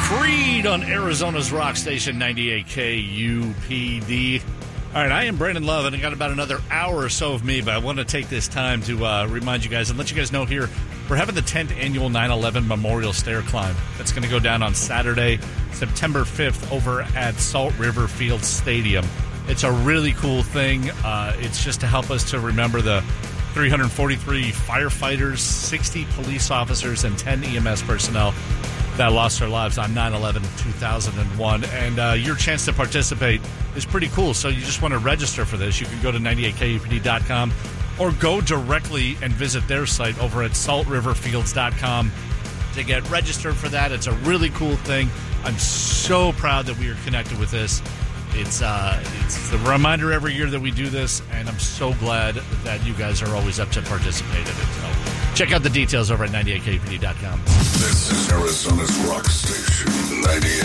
Freed on Arizona's rock station, 98 KUPD. All right, I am Brandon Love, and I got about another hour or so of me, but I want to take this time to remind you guys and let you guys know here, we're having the 10th annual 9/11 Memorial Stair Climb. That's going to go down on Saturday, September 5th, over at Salt River Field Stadium. It's a really cool thing. It's just to help us to remember the 343 firefighters, 60 police officers, and 10 EMS personnel that lost their lives on 9/11/2001. And your chance to participate is pretty cool. So you just want to register for this. You can go to 98kupd.com or go directly and visit their site over at saltriverfields.com to get registered for that. It's a really cool thing. I'm so proud that we are connected with this. It's the reminder every year that we do this, and I'm so glad that you guys are always up to participate in it. So check out the details over at 98kupd.com. This is Arizona's rock station,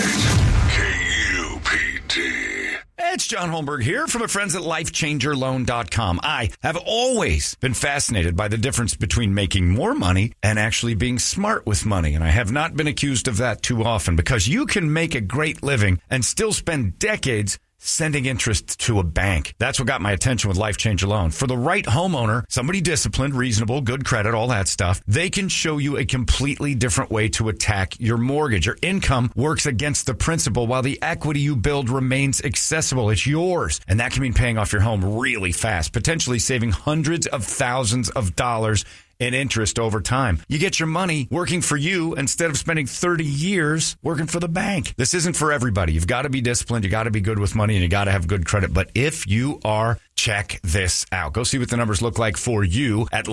98 KUPD. It's John Holmberg here from my friends at LifeChangerLoan.com. I have always been fascinated by the difference between making more money and actually being smart with money. And I have not been accused of that too often, because you can make a great living and still spend decades sending interest to a bank. That's what got my attention with Life Changer Loan. For the right homeowner, somebody disciplined, reasonable, good credit, all that stuff, they can show you a completely different way to attack your mortgage. Your income works against the principal while the equity you build remains accessible. It's yours. And that can mean paying off your home really fast, potentially saving hundreds of thousands of dollars in interest over time. You get your money working for you instead of spending 30 years working for the bank. This isn't for everybody. You've got to be disciplined. You got to be good with money, and you got to have good credit. But if you are, check this out. Go see what the numbers look like for you at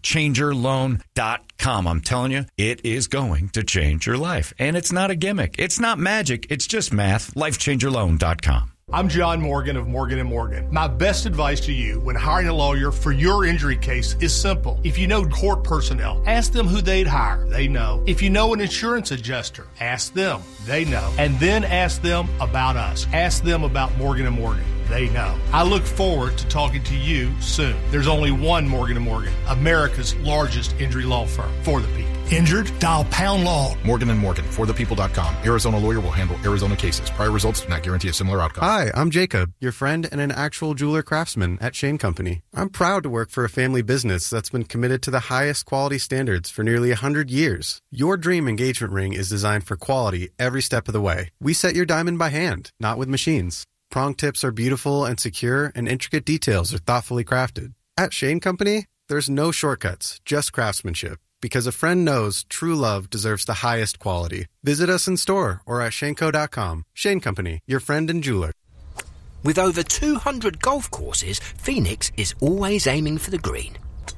LifeChangerLoan.com. I'm telling you, it is going to change your life. And it's not a gimmick. It's not magic. It's just math. LifeChangerLoan.com. I'm John Morgan of Morgan & Morgan. My best advice to you when hiring a lawyer for your injury case is simple. If you know court personnel, ask them who they'd hire. They know. If you know an insurance adjuster, ask them. They know. And then ask them about us. Ask them about Morgan & Morgan. They know. I look forward to talking to you soon. There's only one Morgan & Morgan, America's largest injury law firm for the people. Injured? Dial Pound Law. Morgan & Morgan, forthepeople.com. Arizona lawyer will handle Arizona cases. Prior results do not guarantee a similar outcome. Hi, I'm Jacob, your friend and an actual jeweler craftsman at Shane Company. I'm proud to work for a family business that's been committed to the highest quality standards for nearly 100 years. Your dream engagement ring is designed for quality every step of the way. We set your diamond by hand, not with machines. Prong tips are beautiful and secure, and intricate details are thoughtfully crafted. At Shane Company, there's no shortcuts, just craftsmanship. Because a friend knows true love deserves the highest quality. Visit us in store or at Shaneco.com. Shane Company, your friend and jeweler. With over 200 golf courses, Phoenix is always aiming for the green.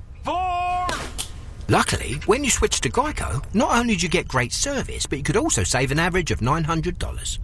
4! Luckily, when you switch to Geico, not only do you get great service, but you could also save an average of $900.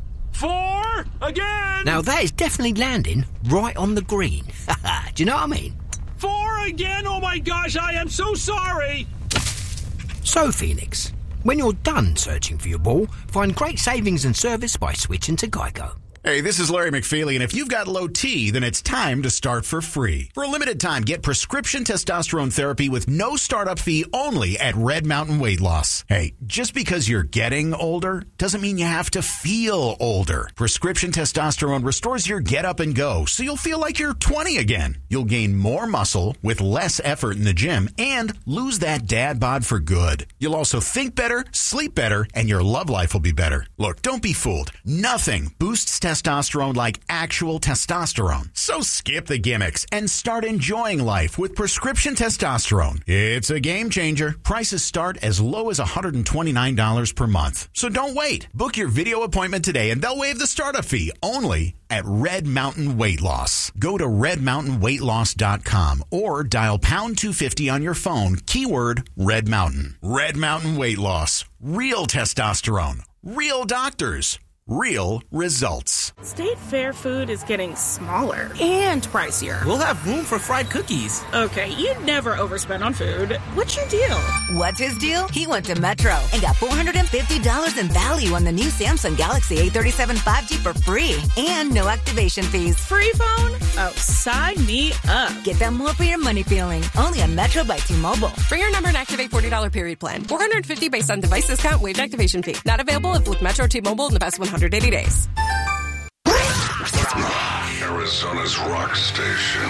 4! Again! Now that is definitely landing right on the green. Do you know what I mean? 4 again? Oh my gosh, I am so sorry! So, Phoenix, when you're done searching for your ball, find great savings and service by switching to Geico. Hey, this is Larry McFeely, and if you've got low T, then it's time to start for free. For a limited time, get prescription testosterone therapy with no startup fee only at Red Mountain Weight Loss. Hey, just because you're getting older doesn't mean you have to feel older. Prescription testosterone restores your get up and go, so you'll feel like you're 20 again. You'll gain more muscle with less effort in the gym and lose that dad bod for good. You'll also think better, sleep better, and your love life will be better. Look, don't be fooled. Nothing boosts testosterone like actual testosterone. So skip the gimmicks and start enjoying life with prescription testosterone. It's a game changer. Prices start as low as $129 per month. So don't wait. Book your video appointment today and they'll waive the startup fee only at Red Mountain Weight Loss. Go to redmountainweightloss.com or dial pound 250 on your phone, keyword Red Mountain. Red Mountain Weight Loss. Real testosterone. Real doctors. real results. State Fair food is getting smaller and pricier. We'll have room for fried cookies. Okay, you never overspend on food. What's your deal? What's his deal? He went to Metro and got $450 in value on the new Samsung Galaxy A37 5G for free and no activation fees. Free phone? Oh, sign me up. Get that more for your money feeling. Only on Metro by T-Mobile. For your number and activate $40 period plan. $450 based on device discount, waived activation fee. Not available if with Metro T-Mobile in the past 180 days. Arizona's rock station.